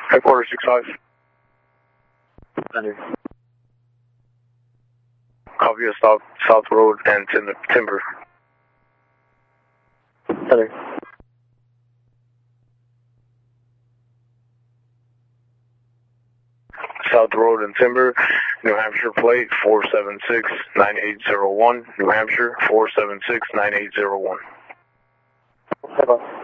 Headquarters 65. Thunder. Copy of South Road and Timber. Thunder. South Road and Timber, New Hampshire plate 476-9801, New Hampshire 476-9801. Headline.